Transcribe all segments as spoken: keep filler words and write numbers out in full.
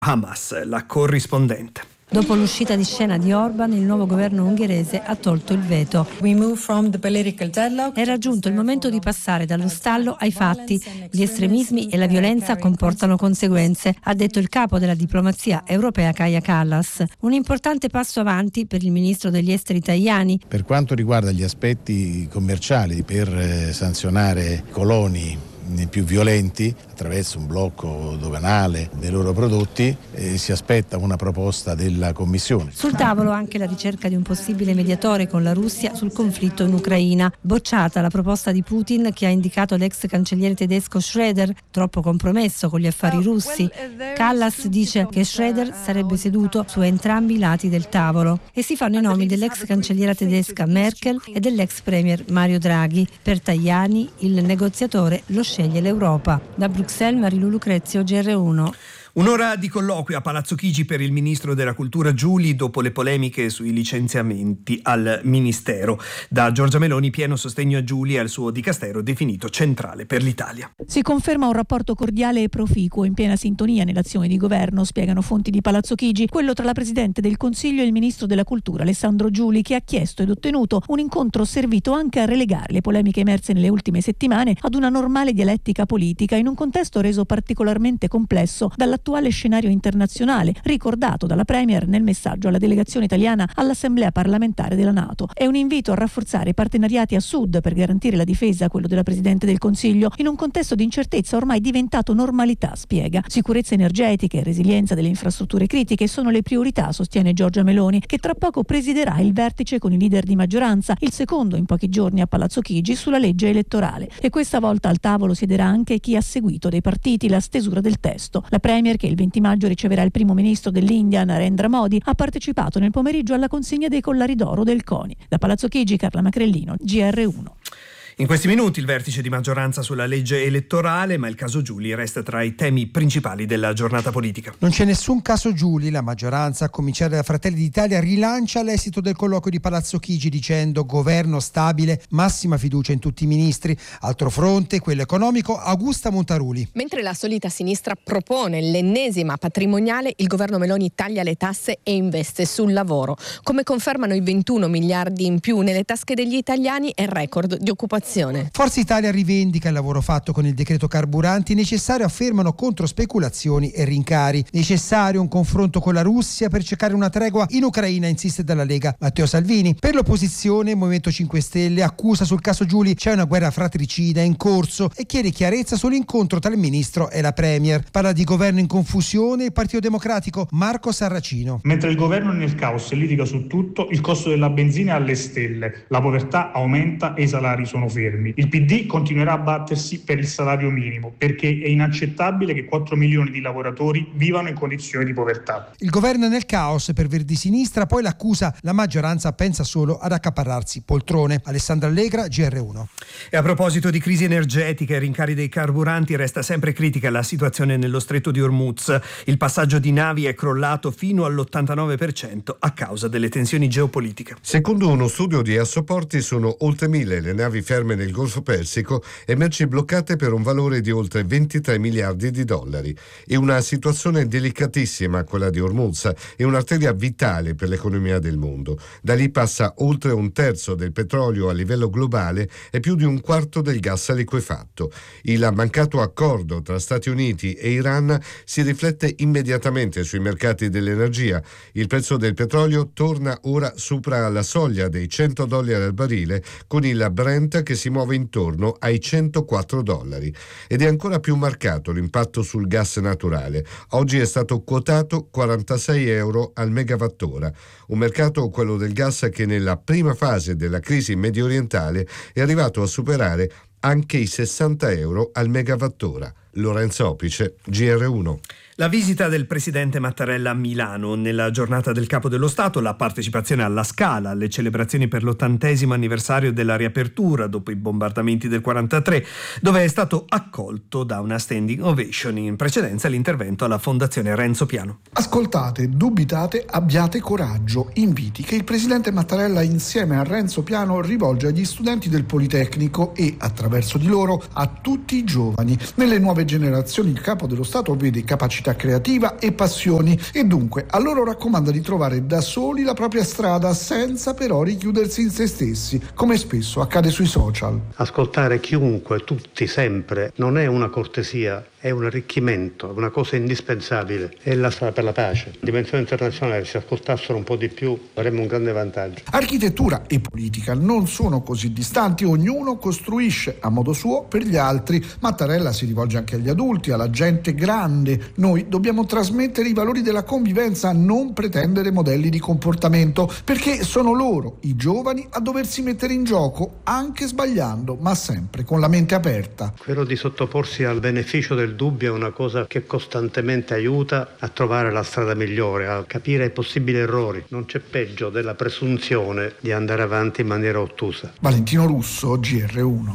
Hamas, la corrispondente. Dopo l'uscita di scena di Orban, il nuovo governo ungherese ha tolto il veto. È raggiunto il momento di passare dallo stallo ai fatti. Gli estremismi e la violenza comportano conseguenze, ha detto il capo della diplomazia europea Kaja Kallas. Un importante passo avanti per il ministro degli esteri Tajani. Per quanto riguarda gli aspetti commerciali, per eh, sanzionare coloni più violenti attraverso un blocco doganale dei loro prodotti, eh, si aspetta una proposta della Commissione. Sul tavolo anche la ricerca di un possibile mediatore con la Russia sul conflitto in Ucraina. Bocciata la proposta di Putin che ha indicato l'ex cancelliere tedesco Schröder, troppo compromesso con gli affari russi. Kallas dice che Schröder sarebbe seduto su entrambi i lati del tavolo e si fanno i nomi dell'ex cancelliera tedesca Merkel e dell'ex premier Mario Draghi. Per Tajani il negoziatore lo sceglie l'Europa. Da Bruxelles, Marilu Lucrezio, G R uno. Un'ora di colloquio a Palazzo Chigi per il ministro della Cultura Giuli dopo le polemiche sui licenziamenti al ministero. Da Giorgia Meloni pieno sostegno a Giuli e al suo dicastero definito centrale per l'Italia. Si conferma un rapporto cordiale e proficuo in piena sintonia nell'azione di governo, spiegano fonti di Palazzo Chigi, quello tra la Presidente del Consiglio e il ministro della Cultura Alessandro Giuli, che ha chiesto ed ottenuto un incontro servito anche a relegare le polemiche emerse nelle ultime settimane ad una normale dialettica politica in un contesto reso particolarmente complesso dalla attuale scenario internazionale, ricordato dalla Premier nel messaggio alla delegazione italiana all'Assemblea parlamentare della NATO. È un invito a rafforzare i partenariati a sud per garantire la difesa, quello della Presidente del Consiglio, in un contesto di incertezza ormai diventato normalità, spiega. Sicurezza energetica e resilienza delle infrastrutture critiche sono le priorità, sostiene Giorgia Meloni, che tra poco presiderà il vertice con i leader di maggioranza, il secondo in pochi giorni a Palazzo Chigi, sulla legge elettorale. E questa volta al tavolo siederà anche chi ha seguito dai partiti la stesura del testo. La Premier, che il venti maggio riceverà il primo ministro dell'India Narendra Modi, ha partecipato nel pomeriggio alla consegna dei collari d'oro del CONI. Da Palazzo Chigi, Carla Macrellino, G R uno. In questi minuti il vertice di maggioranza sulla legge elettorale, ma il caso Giuli resta tra i temi principali della giornata politica. Non c'è nessun caso Giuli, la maggioranza, a cominciare da Fratelli d'Italia, rilancia l'esito del colloquio di Palazzo Chigi dicendo governo stabile, massima fiducia in tutti i ministri. Altro fronte, quello economico, Augusta Montaruli. Mentre la solita sinistra propone l'ennesima patrimoniale, il governo Meloni taglia le tasse e investe sul lavoro. Come confermano i ventuno miliardi in più nelle tasche degli italiani e record di occupazione. Forza Italia rivendica il lavoro fatto con il decreto carburanti, necessario, affermano, contro speculazioni e rincari. Necessario un confronto con la Russia per cercare una tregua in Ucraina, insiste dalla Lega Matteo Salvini. Per l'opposizione, il Movimento cinque Stelle accusa sul caso Giuli c'è una guerra fratricida in corso e chiede chiarezza sull'incontro tra il ministro e la Premier. Parla di governo in confusione il Partito Democratico, Marco Sarracino. Mentre il governo è nel caos e litiga su tutto, il costo della benzina è alle stelle, la povertà aumenta e i salari sono fermi. Il P D continuerà a battersi per il salario minimo perché è inaccettabile che quattro milioni di lavoratori vivano in condizioni di povertà. Il governo è nel caos per Verdi Sinistra, poi l'accusa la maggioranza pensa solo ad accaparrarsi poltrone. Alessandra Allegra, G R uno. E a proposito di crisi energetica e rincari dei carburanti, resta sempre critica la situazione nello stretto di Hormuz. Il passaggio di navi è crollato fino all'ottantanove per cento a causa delle tensioni geopolitiche. Secondo uno studio di Assoporti sono oltre mille le navi ferme nel Golfo Persico e merci bloccate per un valore di oltre ventitré miliardi di dollari. È una situazione delicatissima quella di Hormuz, è un'arteria vitale per l'economia del mondo. Da lì passa oltre un terzo del petrolio a livello globale e più di un quarto del gas liquefatto. Il mancato accordo tra Stati Uniti e Iran si riflette immediatamente sui mercati dell'energia. Il prezzo del petrolio torna ora sopra la soglia dei cento dollari al barile, con il Brent che si muove intorno ai centoquattro dollari. Ed è ancora più marcato l'impatto sul gas naturale. Oggi è stato quotato quarantasei euro al megawattora, un mercato, quello del gas, che nella prima fase della crisi mediorientale è arrivato a superare anche i sessanta euro al megawattora. Lorenzo Opice, G R uno. La visita del presidente Mattarella a Milano nella giornata del Capo dello Stato, la partecipazione alla Scala, alle celebrazioni per l'ottantesimo anniversario della riapertura dopo i bombardamenti del quarantatré, dove è stato accolto da una standing ovation. In precedenza l'intervento alla Fondazione Renzo Piano. Ascoltate, dubitate, abbiate coraggio. Inviti che il presidente Mattarella insieme a Renzo Piano rivolge agli studenti del Politecnico e, attraverso di loro, a tutti i giovani. Nelle nuove generazioni il Capo dello Stato vede capacità capacità creativa e passioni e dunque a loro raccomanda di trovare da soli la propria strada senza però richiudersi in se stessi, come spesso accade sui social. Ascoltare chiunque, tutti, sempre, non è una cortesia, è un arricchimento, una cosa indispensabile, è la strada per la pace. In dimensione internazionale, se ascoltassero un po' di più avremmo un grande vantaggio. Architettura e politica non sono così distanti, ognuno costruisce a modo suo per gli altri. Mattarella si rivolge anche agli adulti, alla gente grande. Noi dobbiamo trasmettere i valori della convivenza, non pretendere modelli di comportamento, perché sono loro, i giovani, a doversi mettere in gioco, anche sbagliando, ma sempre con la mente aperta. Quello di sottoporsi al beneficio del dubbio è una cosa che costantemente aiuta a trovare la strada migliore, a capire i possibili errori. Non c'è peggio della presunzione di andare avanti in maniera ottusa. Valentino Russo, G R uno.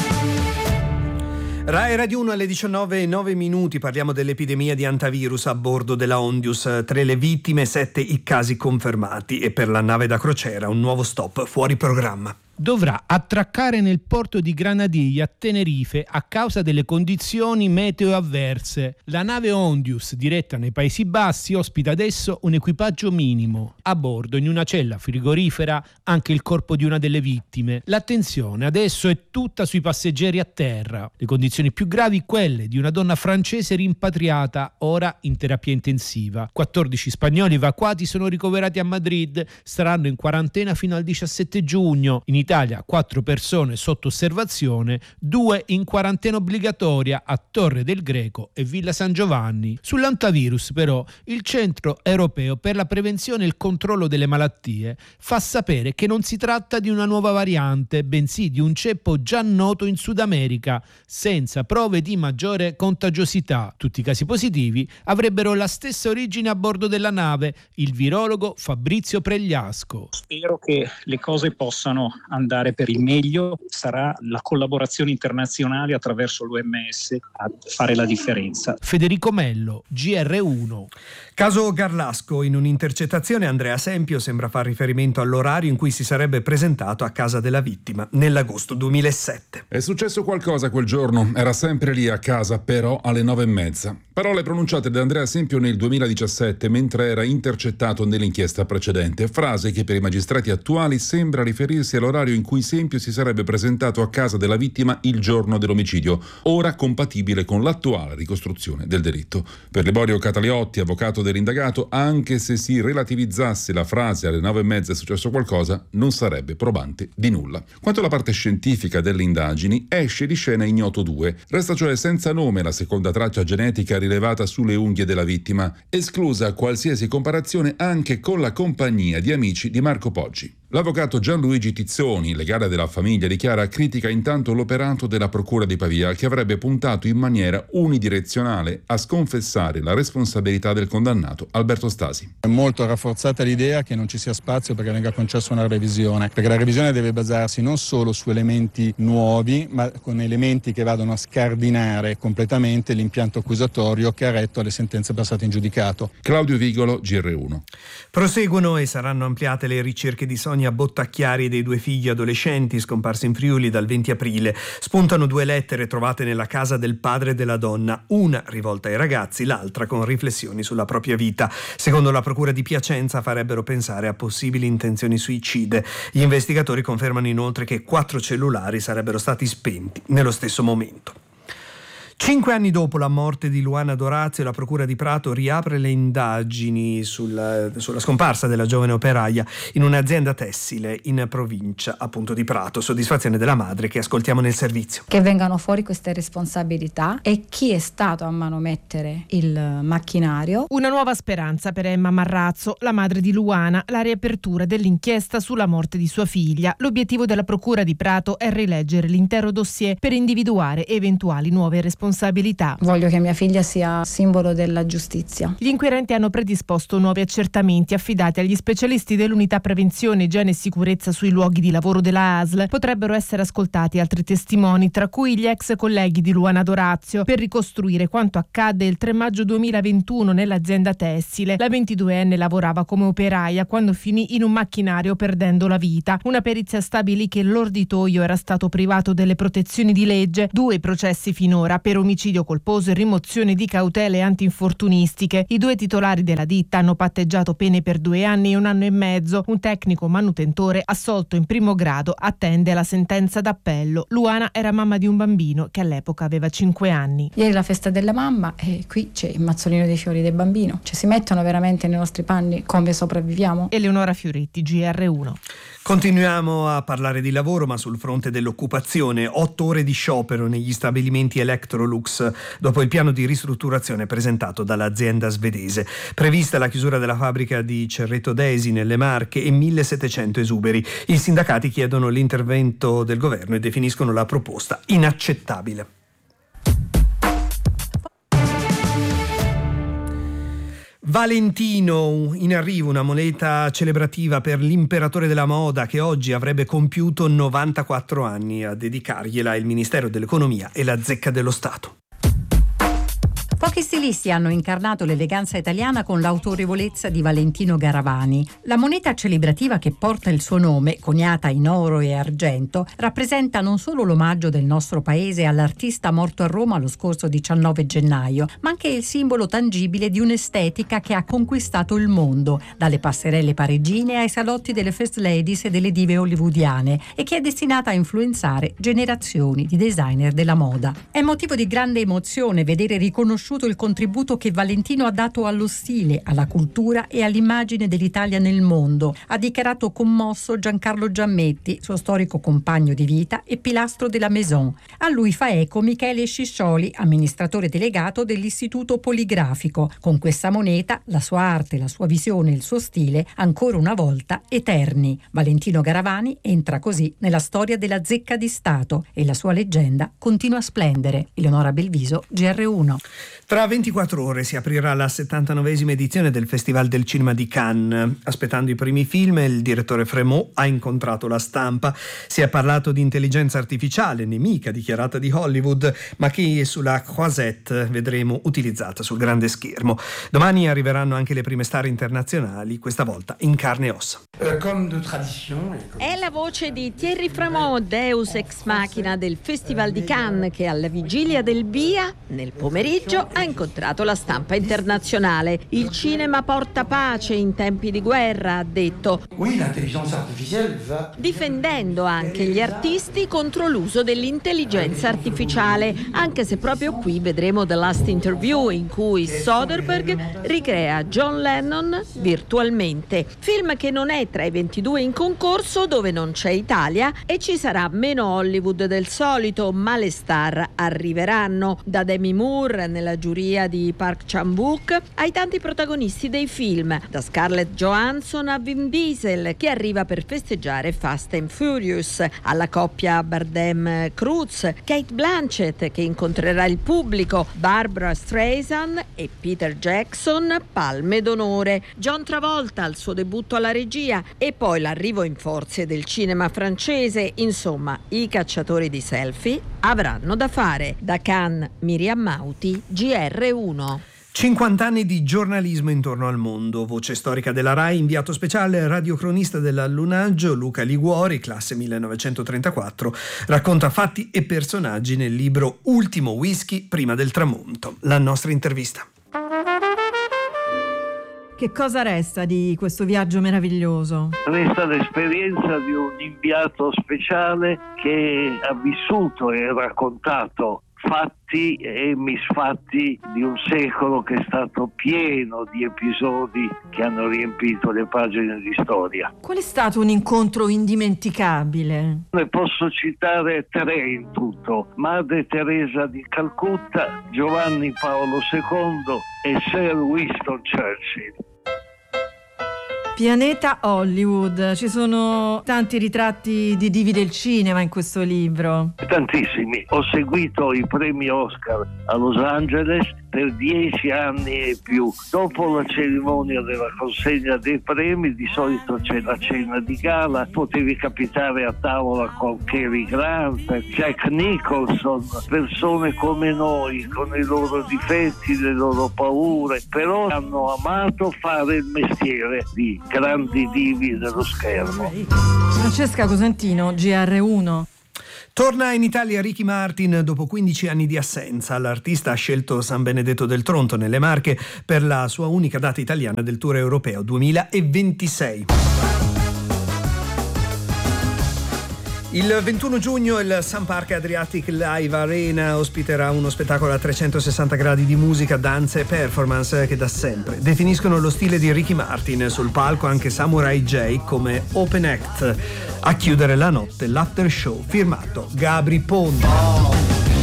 Rai Radio uno alle diciannove e nove minuti, parliamo dell'epidemia di antivirus a bordo della Ondius. Tre le vittime, sette i casi confermati e per la nave da crociera un nuovo stop fuori programma. Dovrà attraccare nel porto di Granadilla a Tenerife a causa delle condizioni meteo avverse. La nave Ondius, diretta nei Paesi Bassi, ospita adesso un equipaggio minimo. A bordo, in una cella frigorifera, anche il corpo di una delle vittime. L'attenzione adesso è tutta sui passeggeri a terra. Le condizioni più gravi, quelle di una donna francese rimpatriata, ora in terapia intensiva. quattordici spagnoli evacuati sono ricoverati a Madrid, saranno in quarantena fino al diciassette giugno. In Italia quattro persone sotto osservazione, due in quarantena obbligatoria a Torre del Greco e Villa San Giovanni. Sull'antivirus però il Centro Europeo per la Prevenzione e il Controllo delle Malattie fa sapere che non si tratta di una nuova variante, bensì di un ceppo già noto in Sud America, senza prove di maggiore contagiosità. Tutti i casi positivi avrebbero la stessa origine a bordo della nave. Il virologo Fabrizio Pregliasco. Spero che le cose possano andare per il meglio, sarà la collaborazione internazionale attraverso l'O M S a fare la differenza. Federico Mello, G R uno. Caso Garlasco, in un'intercettazione Andrea Sempio sembra far riferimento all'orario in cui si sarebbe presentato a casa della vittima, nell'agosto duemilasette. È successo qualcosa quel giorno, era sempre lì a casa, però alle nove e mezza. Parole pronunciate da Andrea Sempio nel duemiladiciassette mentre era intercettato nell'inchiesta precedente, frase che per i magistrati attuali sembra riferirsi all'orario in cui Sempio si sarebbe presentato a casa della vittima il giorno dell'omicidio, ora compatibile con l'attuale ricostruzione del delitto. Per Liborio Cataliotti, avvocato dell'indagato, anche se si relativizzasse la frase alle nove e mezza è successo qualcosa, non sarebbe probante di nulla. Quanto alla parte scientifica delle indagini, esce di scena ignoto due. Resta cioè senza nome la seconda traccia genetica rilevata sulle unghie della vittima, esclusa qualsiasi comparazione anche con la compagnia di amici di Marco Poggi. L'avvocato Gianluigi Tizzoni, legale della famiglia, dichiara critica intanto l'operato della Procura di Pavia, che avrebbe puntato in maniera unidirezionale a sconfessare la responsabilità del condannato Alberto Stasi. È molto rafforzata l'idea che non ci sia spazio perché venga concessa una revisione, perché la revisione deve basarsi non solo su elementi nuovi, ma con elementi che vadano a scardinare completamente l'impianto accusatorio che ha retto alle sentenze passate in giudicato. Claudio Vigolo, G R uno. Proseguono e saranno ampliate le ricerche di Sonia Bottacchiari e dei due figli adolescenti scomparsi in Friuli dal venti aprile. Spuntano due lettere trovate nella casa del padre della donna, una rivolta ai ragazzi, l'altra con riflessioni sulla propria vita. Secondo la procura di Piacenza farebbero pensare a possibili intenzioni suicide. Gli investigatori confermano inoltre che quattro cellulari sarebbero stati spenti nello stesso momento. Cinque anni dopo la morte di Luana D'Orazio, la Procura di Prato riapre le indagini sulla, sulla scomparsa della giovane operaia in un'azienda tessile in provincia appunto di Prato. Soddisfazione della madre che ascoltiamo nel servizio. Che vengano fuori queste responsabilità e chi è stato a manomettere il macchinario. Una nuova speranza per Emma Marrazzo, la madre di Luana, la riapertura dell'inchiesta sulla morte di sua figlia. L'obiettivo della Procura di Prato è rileggere l'intero dossier per individuare eventuali nuove responsabilità. Voglio che mia figlia sia simbolo della giustizia. Gli inquirenti hanno predisposto nuovi accertamenti affidati agli specialisti dell'unità prevenzione, igiene e sicurezza sui luoghi di lavoro della A S L. Potrebbero essere ascoltati altri testimoni, tra cui gli ex colleghi di Luana D'Orazio, per ricostruire quanto accadde il tre maggio duemilaventuno nell'azienda tessile. La ventiduenne lavorava come operaia quando finì in un macchinario perdendo la vita. Una perizia stabilì che l'orditoio era stato privato delle protezioni di legge. Due processi finora per omicidio colposo e rimozione di cautele antinfortunistiche. I due titolari della ditta hanno patteggiato pene per due anni e un anno e mezzo. Un tecnico manutentore assolto in primo grado attende la sentenza d'appello. Luana era mamma di un bambino che all'epoca aveva cinque anni. Ieri la festa della mamma e qui c'è il mazzolino dei fiori del bambino. Cioè si mettono veramente nei nostri panni come sopravviviamo? Eleonora Fioretti, G R uno. Continuiamo a parlare di lavoro, ma sul fronte dell'occupazione. Otto ore di sciopero negli stabilimenti Electrolux dopo il piano di ristrutturazione presentato dall'azienda svedese. Prevista la chiusura della fabbrica di Cerreto Desi nelle Marche e millesettecento esuberi. I sindacati chiedono l'intervento del governo e definiscono la proposta inaccettabile. Valentino, in arrivo una moneta celebrativa per l'imperatore della moda che oggi avrebbe compiuto novantaquattro anni. A dedicargliela il Ministero dell'Economia e la Zecca dello Stato. Pochi stilisti hanno incarnato l'eleganza italiana con l'autorevolezza di Valentino Garavani. La moneta celebrativa che porta il suo nome, coniata in oro e argento, rappresenta non solo l'omaggio del nostro paese all'artista morto a Roma lo scorso diciannove gennaio, ma anche il simbolo tangibile di un'estetica che ha conquistato il mondo, dalle passerelle parigine ai salotti delle first ladies e delle dive hollywoodiane, e che è destinata a influenzare generazioni di designer della moda. È motivo di grande emozione vedere riconosciuto il contributo che Valentino ha dato allo stile, alla cultura e all'immagine dell'Italia nel mondo, ha dichiarato commosso Giancarlo Giammetti, suo storico compagno di vita e pilastro della Maison. A lui fa eco Michele Sciscioli, amministratore delegato dell'Istituto Poligrafico. Con questa moneta la sua arte, la sua visione e il suo stile, ancora una volta eterni. Valentino Garavani entra così nella storia della Zecca di Stato e la sua leggenda continua a splendere. Eleonora Belviso, G R uno. Tra ventiquattro ore si aprirà la settantanovesima edizione del Festival del Cinema di Cannes. Aspettando i primi film, il direttore Frémaux ha incontrato la stampa. Si è parlato di intelligenza artificiale, nemica dichiarata di Hollywood, ma che sulla Croisette vedremo utilizzata sul grande schermo. Domani arriveranno anche le prime star internazionali, questa volta in carne e ossa. È la voce di Thierry Frémaux, deus ex machina del Festival di Cannes, che alla vigilia del via, nel pomeriggio, ha incontrato la stampa internazionale. Il cinema porta pace in tempi di guerra, ha detto, difendendo anche gli artisti contro l'uso dell'intelligenza artificiale, anche se proprio qui vedremo The Last Interview, in cui Soderbergh ricrea John Lennon virtualmente. Film che non è tra i ventidue in concorso, dove non c'è Italia e ci sarà meno Hollywood del solito, ma le star arriveranno, da Demi Moore nella giuria di Park Chan-wook ai tanti protagonisti dei film, da Scarlett Johansson a Vin Diesel che arriva per festeggiare Fast and Furious, alla coppia Bardem-Cruz, Kate Blanchett che incontrerà il pubblico, Barbara Streisand e Peter Jackson, palme d'onore, John Travolta al suo debutto alla regia e poi l'arrivo in forze del cinema francese. Insomma, i cacciatori di selfie avranno da fare. Da Cannes, Miriam Mauti, G R uno. cinquanta anni di giornalismo intorno al mondo. Voce storica della RAI, inviato speciale, radiocronista dell'allunaggio, Luca Liguori, classe millenovecentotrentaquattro, racconta fatti e personaggi nel libro Ultimo whisky prima del tramonto. La nostra intervista. Che cosa resta di questo viaggio meraviglioso? Resta l'esperienza di un inviato speciale che ha vissuto e raccontato fatti e misfatti di un secolo che è stato pieno di episodi che hanno riempito le pagine di storia. Qual è stato un incontro indimenticabile? Ne posso citare tre in tutto: Madre Teresa di Calcutta, Giovanni Paolo secondo e Sir Winston Churchill. Pianeta Hollywood, ci sono tanti ritratti di divi del cinema in questo libro. Tantissimi. Ho seguito i premi Oscar a Los Angeles per dieci anni e più. Dopo la cerimonia della consegna dei premi di solito c'è la cena di gala, potevi capitare a tavola con Cary Grant, Jack Nicholson, persone come noi con i loro difetti, le loro paure, però hanno amato fare il mestiere di grandi divi dello schermo. Francesca Cosentino, G R uno. Torna in Italia Ricky Martin dopo quindici anni di assenza. L'artista ha scelto San Benedetto del Tronto nelle Marche per la sua unica data italiana del tour europeo duemilaventisei. Il ventuno giugno il Sun Park Adriatic Live Arena ospiterà uno spettacolo a trecentosessanta gradi di musica, danza e performance che da sempre definiscono lo stile di Ricky Martin. Sul palco anche Samurai J come open act. A chiudere la notte l'after show firmato Gabry Ponte.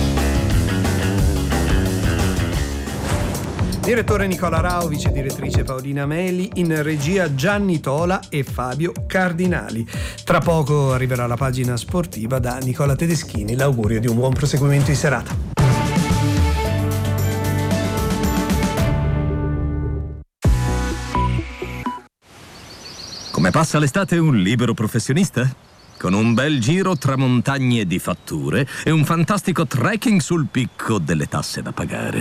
Direttore Nicola Rao, vice direttrice Paolina Meli, in regia Gianni Tola e Fabio Cardinali. Tra poco arriverà la pagina sportiva da Nicola Tedeschini. L'augurio di un buon proseguimento di serata. Come passa l'estate un libero professionista? Con un bel giro tra montagne di fatture e un fantastico trekking sul picco delle tasse da pagare.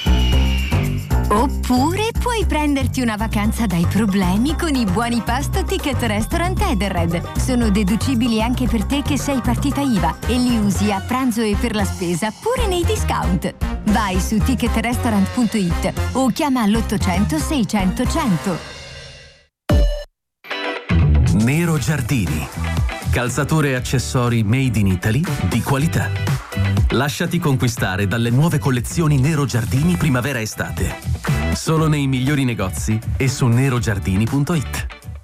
Oppure puoi prenderti una vacanza dai problemi con i buoni pasto Ticket Restaurant Edenred. Sono deducibili anche per te che sei partita I V A e li usi a pranzo e per la spesa pure nei discount. Vai su ticket restaurant punto it o chiama all'ottocento seicento cento. Nero Giardini. Calzature e accessori made in Italy di qualità. Lasciati conquistare dalle nuove collezioni Nero Giardini primavera-estate. Solo nei migliori negozi e su nero giardini punto it.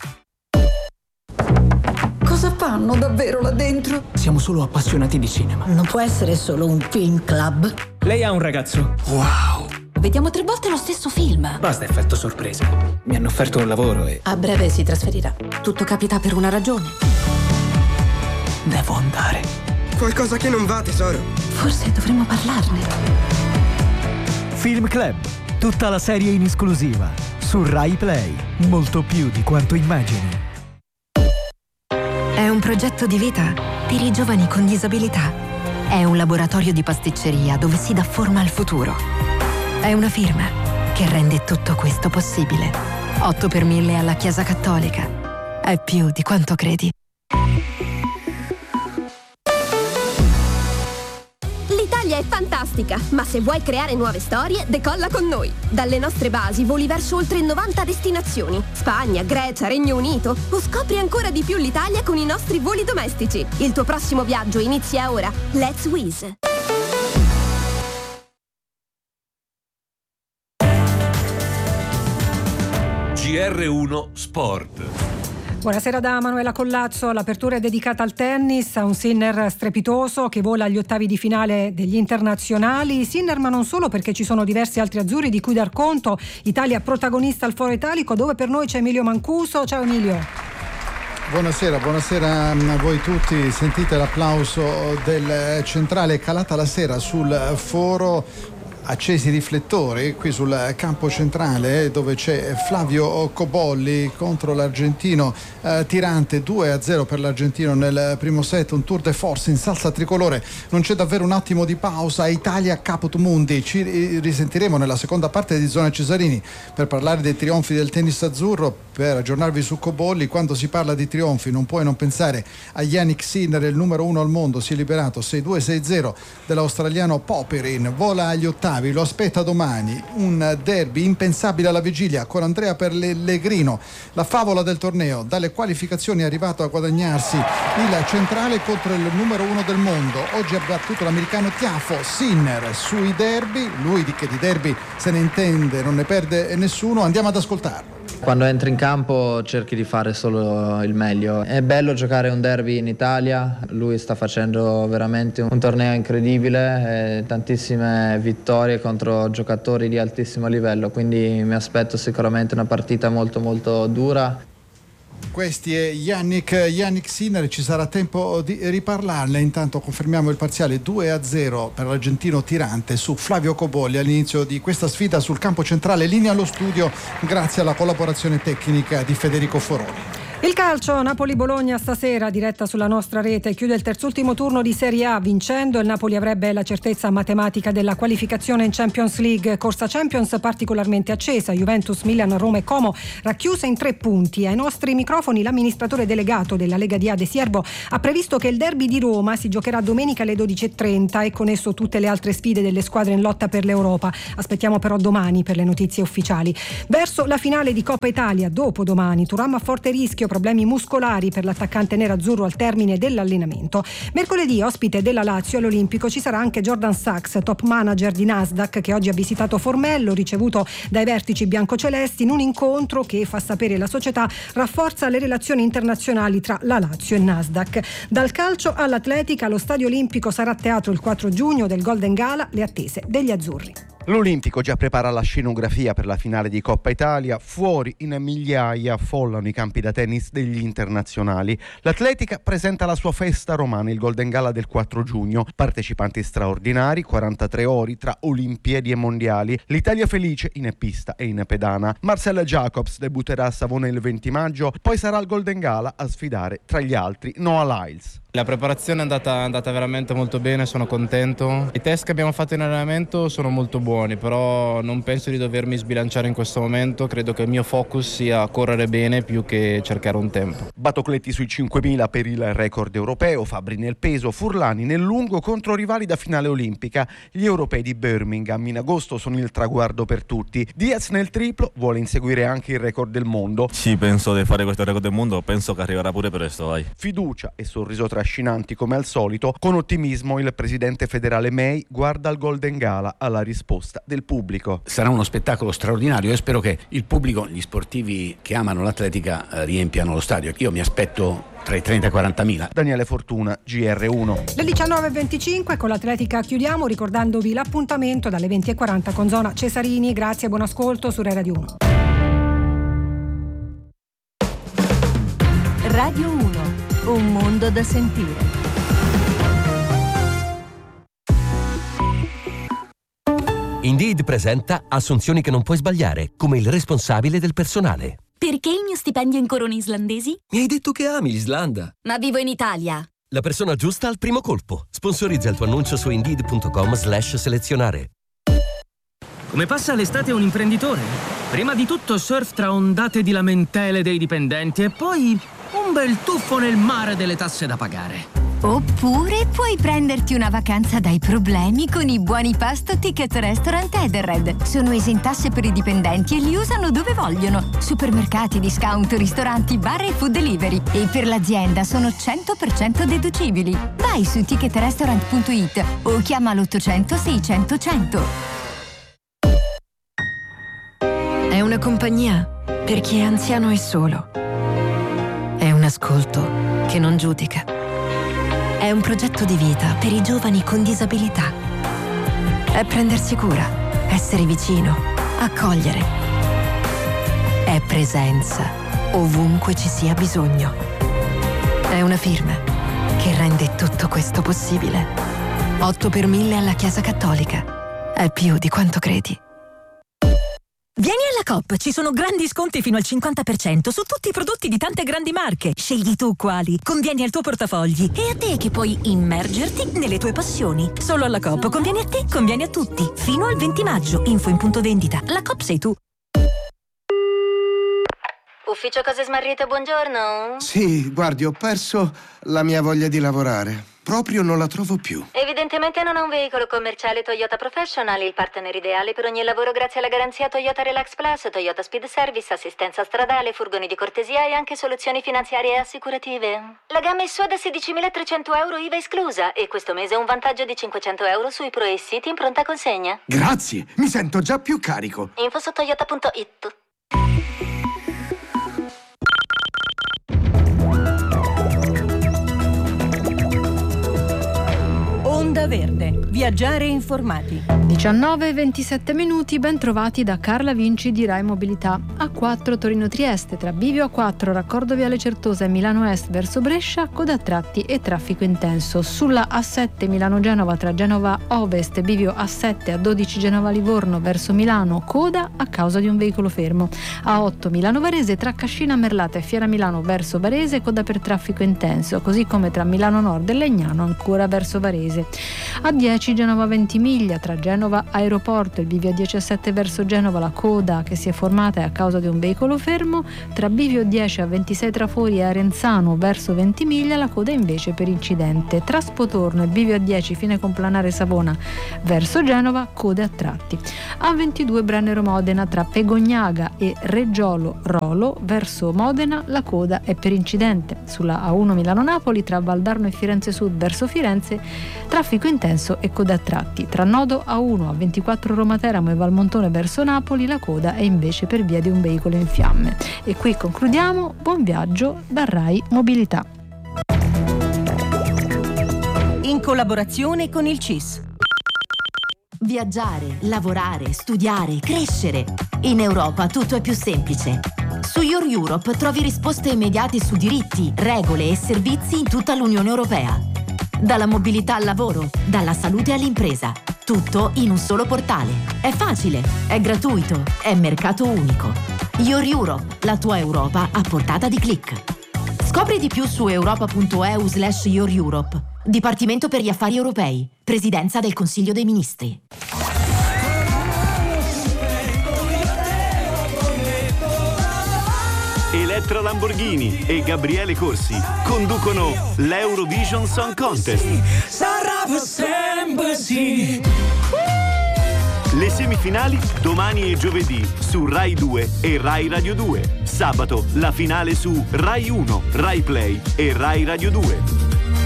Cosa fanno davvero là dentro? Siamo solo appassionati di cinema. Non può essere solo un film club. Lei ha un ragazzo. Wow! Vediamo tre volte lo stesso film. Basta effetto sorpresa. Mi hanno offerto un lavoro e... A breve si trasferirà. Tutto capita per una ragione. Devo andare. Qualcosa che non va, tesoro. Forse dovremmo parlarne. Film Club. Tutta la serie in esclusiva. Su Rai Play. Molto più di quanto immagini. È un progetto di vita per i giovani con disabilità. È un laboratorio di pasticceria dove si dà forma al futuro. È una firma che rende tutto questo possibile. otto per mille alla Chiesa Cattolica. È più di quanto credi. L'Italia è fantastica, ma se vuoi creare nuove storie, decolla con noi. Dalle nostre basi voli verso oltre novanta destinazioni. Spagna, Grecia, Regno Unito. O scopri ancora di più l'Italia con i nostri voli domestici. Il tuo prossimo viaggio inizia ora. Let's Wizz. G R uno Sport. Buonasera da Manuela Collazzo. L'apertura è dedicata al tennis, a un Sinner strepitoso che vola agli ottavi di finale degli internazionali. Sinner, ma non solo, perché ci sono diversi altri azzurri di cui dar conto. Italia protagonista al Foro Italico, dove per noi c'è Emilio Mancuso. Ciao Emilio. Buonasera, buonasera a voi tutti. Sentite l'applauso del centrale. Calata la sera sul Foro. Accesi i riflettori qui sul campo centrale dove c'è Flavio Cobolli contro l'argentino eh, tirante. Due a zero per l'argentino nel primo set, un tour de force in salsa tricolore. Non c'è davvero un attimo di pausa. Italia Caput Mundi. Ci risentiremo nella seconda parte di Zona Cesarini per parlare dei trionfi del tennis azzurro, per aggiornarvi su Cobolli. Quando si parla di trionfi non puoi non pensare a Jannik Sinner, il numero uno al mondo. Si è liberato sei due sei zero dell'australiano Popyrin, vola agli ottavi. Lo aspetta domani un derby impensabile alla vigilia con Andrea Pellegrino, la favola del torneo. Dalle qualificazioni è arrivato a guadagnarsi il centrale contro il numero uno del mondo. Oggi ha battuto l'americano Tiafoe. Sinner sui derby, lui di che di derby se ne intende, non ne perde nessuno. Andiamo ad ascoltarlo. Quando entri in campo cerchi di fare solo il meglio. È bello giocare un derby in Italia, lui sta facendo veramente un torneo incredibile, tantissime vittorie contro giocatori di altissimo livello, quindi mi aspetto sicuramente una partita molto molto dura. Questi è Jannik, Jannik Sinner, ci sarà tempo di riparlarne. Intanto confermiamo il parziale due a zero per l'argentino tirante su Flavio Cobolli all'inizio di questa sfida sul campo centrale. Linea allo studio grazie alla collaborazione tecnica di Federico Foroni. Il calcio, Napoli-Bologna stasera, diretta sulla nostra rete, chiude il terzultimo turno di Serie A. Vincendo il Napoli avrebbe la certezza matematica della qualificazione in Champions League, corsa Champions particolarmente accesa, Juventus, Milan, Roma e Como racchiuse in tre punti. Ai nostri microfoni l'amministratore delegato della Lega di Ade Siervo ha previsto che il derby di Roma si giocherà domenica alle dodici e trenta e con esso tutte le altre sfide delle squadre in lotta per l'Europa. Aspettiamo però domani per le notizie ufficiali. Verso la finale di Coppa Italia, dopo domani, Thuram a forte rischio, problemi muscolari per l'attaccante nerazzurro al termine dell'allenamento. Mercoledì, ospite della Lazio all'Olimpico, ci sarà anche Jordan Sachs, top manager di Nasdaq, che oggi ha visitato Formello, ricevuto dai vertici biancocelesti in un incontro che, fa sapere la società, rafforza le relazioni internazionali tra la Lazio e Nasdaq. Dal calcio all'atletica, lo Stadio Olimpico sarà teatro il quattro giugno del Golden Gala, le attese degli azzurri. L'Olimpico già prepara la scenografia per la finale di Coppa Italia. Fuori in migliaia affollano i campi da tennis degli internazionali. L'atletica presenta la sua festa romana, il Golden Gala del quattro giugno. Partecipanti straordinari, quarantatré ori tra Olimpiadi e Mondiali. L'Italia felice in pista e in pedana. Marcella Jacobs debutterà a Savona il venti maggio, poi sarà al Golden Gala a sfidare tra gli altri Noah Lyles. La preparazione è andata, è andata veramente molto bene, sono contento. I test che abbiamo fatto in allenamento sono molto buoni, però non penso di dovermi sbilanciare in questo momento. Credo che il mio focus sia correre bene più che cercare un tempo. Batocletti sui cinquemila per il record europeo, Fabbri nel peso, Furlani nel lungo contro rivali da finale olimpica. Gli europei di Birmingham in agosto sono il traguardo per tutti. Diaz nel triplo vuole inseguire anche il record del mondo. Sì, penso di fare questo record del mondo, penso che arriverà pure presto, vai. Fiducia e sorriso trascinanti come al solito. Con ottimismo il presidente federale May guarda al Golden Gala alla risposta del pubblico. Sarà uno spettacolo straordinario e spero che il pubblico, gli sportivi che amano l'atletica, eh, riempiano lo stadio. Io mi aspetto tra i trenta e i quarantamila. Daniele Fortuna, G R uno. Le diciannove e venticinque con l'atletica chiudiamo ricordandovi l'appuntamento dalle venti e quaranta con Zona Cesarini. Grazie e buon ascolto su Rai Radio uno. Radio uno. Un mondo da sentire. Indeed presenta assunzioni che non puoi sbagliare, come il responsabile del personale. Perché il mio stipendio in corone islandesi? Mi hai detto che ami l'Islanda. Ma vivo in Italia. La persona giusta al primo colpo. Sponsorizza il tuo annuncio su indeed punto com slash selezionare. Come passa l'estate un imprenditore? Prima di tutto surf tra ondate di lamentele dei dipendenti e poi un bel tuffo nel mare delle tasse da pagare. Oppure puoi prenderti una vacanza dai problemi con i buoni pasto Ticket Restaurant Edenred. Sono esentasse per i dipendenti e li usano dove vogliono. Supermercati, discount, ristoranti, bar e food delivery. E per l'azienda sono cento per cento deducibili. Vai su ticket restaurant punto it o chiama l'ottocento seicento cento. È una compagnia per chi è anziano e solo. È un ascolto che non giudica. È un progetto di vita per i giovani con disabilità. È prendersi cura, essere vicino, accogliere. È presenza ovunque ci sia bisogno. È una firma che rende tutto questo possibile. otto per mille alla Chiesa Cattolica. È più di quanto credi. Vieni alla Coop, ci sono grandi sconti fino al cinquanta per cento su tutti i prodotti di tante grandi marche. Scegli tu quali, convieni al tuo portafogli e a te che puoi immergerti nelle tue passioni. Solo alla Coop convieni a te, convieni a tutti. Fino al venti maggio, info in punto vendita. La Coop sei tu. Ufficio Cose Smarrite, buongiorno. Sì, guardi, ho perso la mia voglia di lavorare. Proprio non la trovo più. Evidentemente non ha un veicolo commerciale Toyota Professional, il partner ideale per ogni lavoro grazie alla garanzia Toyota Relax Plus, Toyota Speed Service, assistenza stradale, furgoni di cortesia e anche soluzioni finanziarie e assicurative. La gamma è sua da sedicimilatrecento euro I V A esclusa e questo mese un vantaggio di cinquecento euro sui Pro e City in pronta consegna. Grazie, mi sento già più carico. Info su toyota punto it. Onda Verde, Viaggiare informati. diciannove e ventisette minuti, ben trovati da Carla Vinci di Rai Mobilità. A quattro Torino-Trieste, tra Bivio A quattro, raccordo Viale Certosa e Milano Est verso Brescia, coda a tratti e traffico intenso. Sulla A sette Milano-Genova, tra Genova Ovest e Bivio A sette, A dodici Genova-Livorno verso Milano, coda a causa di un veicolo fermo. A otto Milano-Varese, tra Cascina Merlata e Fiera Milano verso Varese, coda per traffico intenso, così come tra Milano Nord e Legnano ancora verso Varese. A dieci Genova Ventimiglia, tra Genova Aeroporto e il bivio diciassette verso Genova, la coda che si è formata è a causa di un veicolo fermo. Tra bivio dieci a ventisei Trafori e Arenzano verso Ventimiglia, la coda invece per incidente. Tra Spotorno e bivio dieci fine complanare Savona verso Genova, code a tratti. A ventidue Brennero Modena, tra Pegognaga e Reggiolo Rolo verso Modena, la coda è per incidente. Sulla A uno Milano Napoli, tra Valdarno e Firenze Sud verso Firenze, traffico intenso e coda a tratti. Tra nodo A uno a ventiquattro Roma Teramo e Valmontone verso Napoli, la coda è invece per via di un veicolo in fiamme. E qui concludiamo. Buon viaggio da Rai Mobilità. In collaborazione con il C I S. Viaggiare, lavorare, studiare, crescere. In Europa tutto è più semplice. Su Your Europe trovi risposte immediate su diritti, regole e servizi in tutta l'Unione Europea. Dalla mobilità al lavoro, dalla salute all'impresa. Tutto in un solo portale. È facile, è gratuito, è mercato unico. Your Europe, la tua Europa a portata di click. Scopri di più su europa.eu slash Your Europe. Dipartimento per gli affari europei. Presidenza del Consiglio dei Ministri. Elettra Lamborghini e Gabriele Corsi conducono l'Eurovision Song Contest. Sarà per sempre sì. Le semifinali domani e giovedì su Rai due e Rai Radio due. Sabato la finale su Rai uno, Rai Play e Rai Radio due.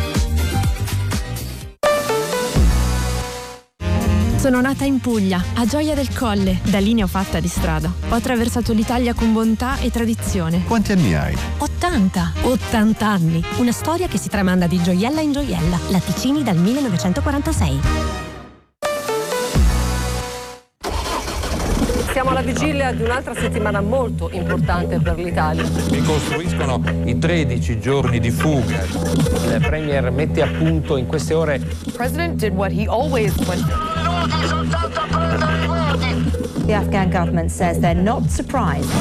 Sono nata in Puglia, a Gioia del Colle. Da lì ne ho fatta di strada. Ho attraversato l'Italia con bontà e tradizione. Quanti anni hai? ottanta. ottanta anni. Una storia che si tramanda di gioiella in gioiella. Latticini dal millenovecentoquarantasei. Siamo alla vigilia di un'altra settimana molto importante per l'Italia. Ricostruiscono i tredici giorni di fuga. Il Premier mette a punto in queste ore. The President did what he always went. The Afghan government says they're not surprised.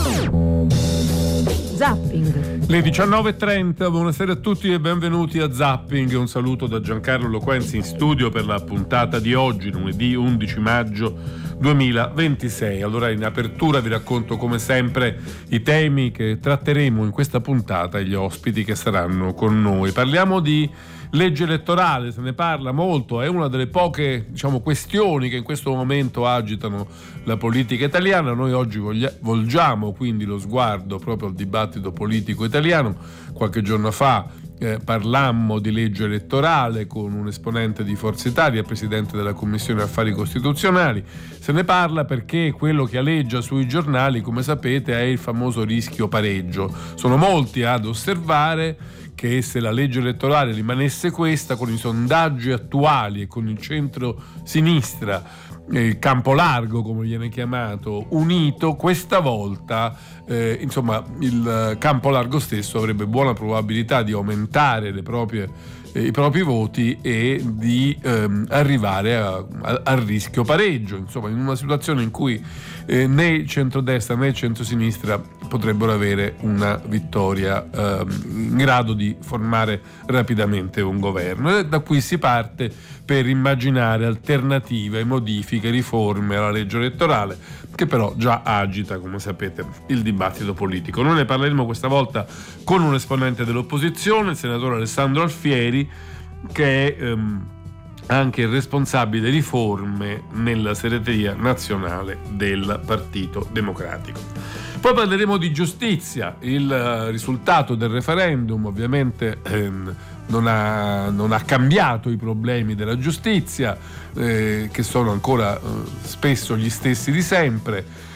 Zapping. Le diciannove e trenta, buonasera a tutti e benvenuti a Zapping. Un saluto da Giancarlo Loquenzi in studio per la puntata di oggi, lunedì undici maggio duemilaventisei. Allora, in apertura vi racconto come sempre i temi che tratteremo in questa puntata e gli ospiti che saranno con noi. Parliamo di legge elettorale, se ne parla molto, è una delle poche, diciamo, questioni che in questo momento agitano la politica italiana. Noi oggi voglia, volgiamo quindi lo sguardo proprio al dibattito politico italiano. Qualche giorno fa eh, parlammo di legge elettorale con un esponente di Forza Italia, presidente della Commissione Affari Costituzionali. Se ne parla perché quello che aleggia sui giornali, come sapete, è il famoso rischio pareggio. Sono molti ad osservare che se la legge elettorale rimanesse questa, con i sondaggi attuali e con il centro-sinistra, il campo largo come viene chiamato, unito, questa volta eh, insomma il campo largo stesso avrebbe buona probabilità di aumentare le proprie, eh, i propri voti e di ehm, arrivare a, a, al rischio pareggio, insomma in una situazione in cui eh, né il centrodestra né il centrosinistra potrebbero avere una vittoria ehm, in grado di formare rapidamente un governo. E da qui si parte per immaginare alternative, modifiche, riforme alla legge elettorale, che però già agita, come sapete, il dibattito politico. Noi ne parleremo questa volta con un esponente dell'opposizione, il senatore Alessandro Alfieri, che è ehm, anche il responsabile riforme nella segreteria nazionale del Partito Democratico. Poi parleremo di giustizia. Il risultato del referendum ovviamente ehm, non, ha, non ha cambiato i problemi della giustizia, eh, che sono ancora eh, spesso gli stessi di sempre,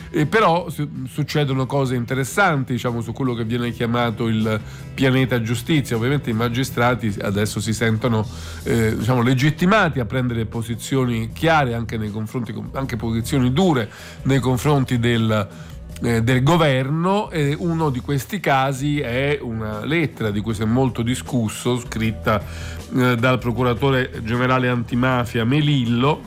E però su- succedono cose interessanti, diciamo, su quello che viene chiamato il pianeta giustizia. Ovviamente i magistrati adesso si sentono eh, diciamo, legittimati a prendere posizioni chiare anche nei confronti, anche posizioni dure nei confronti del Eh, del governo. E uno di questi casi è una lettera di cui si è molto discusso, scritta eh, dal procuratore generale antimafia Melillo,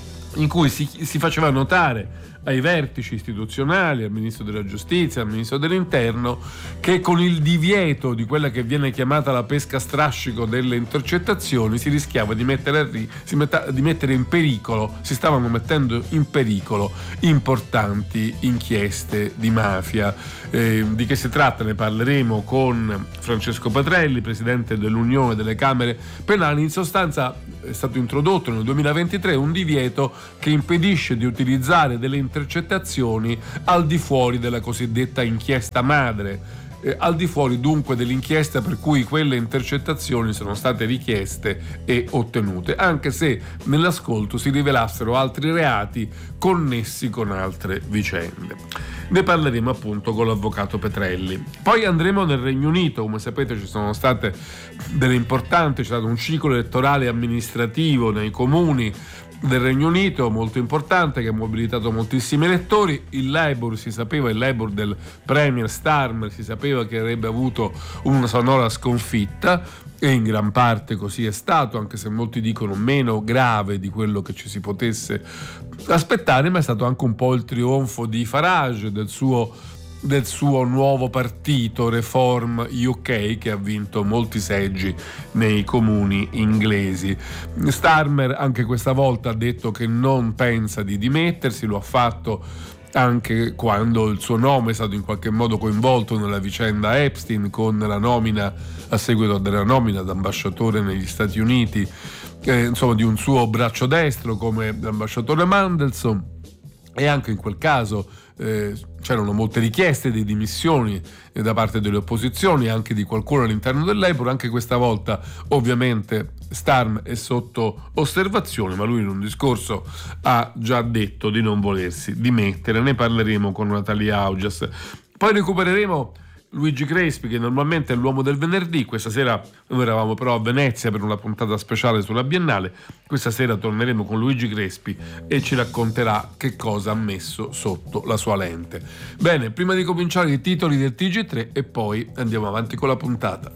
in cui si, si faceva notare ai vertici istituzionali, al Ministro della Giustizia, al Ministro dell'Interno, che con il divieto di quella che viene chiamata la pesca a strascico delle intercettazioni si rischiava di mettere, a ri- si metta- di mettere in pericolo, si stavano mettendo in pericolo importanti inchieste di mafia. Eh, di che si tratta? Ne parleremo con Francesco Petrelli, presidente dell'Unione delle Camere Penali. In sostanza è stato introdotto nel duemilaventitré un divieto che impedisce di utilizzare delle intercettazioni al di fuori della cosiddetta inchiesta madre, eh, al di fuori dunque dell'inchiesta per cui quelle intercettazioni sono state richieste e ottenute, anche se nell'ascolto si rivelassero altri reati connessi con altre vicende. Ne parleremo appunto con l'avvocato Petrelli. Poi andremo nel Regno Unito. Come sapete ci sono state delle importanti, c'è stato un ciclo elettorale amministrativo nei comuni del Regno Unito molto importante che ha mobilitato moltissimi elettori. Il Labour si sapeva, il Labour del Premier Starmer si sapeva che avrebbe avuto una sonora sconfitta, e in gran parte così è stato, anche se molti dicono meno grave di quello che ci si potesse aspettare, ma è stato anche un po' il trionfo di Farage, del suo del suo nuovo partito Reform U K, che ha vinto molti seggi nei comuni inglesi. Starmer anche questa volta ha detto che non pensa di dimettersi, lo ha fatto anche quando il suo nome è stato in qualche modo coinvolto nella vicenda Epstein, con la nomina, a seguito della nomina d'ambasciatore negli Stati Uniti, eh, insomma di un suo braccio destro come l'ambasciatore Mandelson. E anche in quel caso eh, c'erano molte richieste di dimissioni eh, da parte delle opposizioni, anche di qualcuno all'interno del Labour. Anche questa volta ovviamente Starmer è sotto osservazione, ma lui in un discorso ha già detto di non volersi dimettere. Ne parleremo con Natalia Augias. Poi recupereremo Luigi Crespi, che normalmente è l'uomo del venerdì. Questa sera noi eravamo però a Venezia per una puntata speciale sulla Biennale. Questa sera torneremo con Luigi Crespi e ci racconterà che cosa ha messo sotto la sua lente. Bene, prima di cominciare i titoli del T G tre e poi andiamo avanti con la puntata.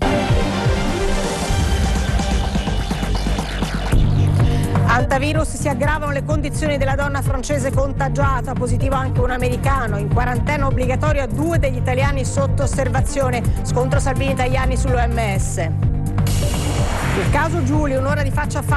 Antivirus, si aggravano le condizioni della donna francese contagiata, positivo anche un americano, in quarantena obbligatoria due degli italiani sotto osservazione, scontro Salvini-Tajani sull'O M S. Il caso Giulio, un'ora di faccia a faccia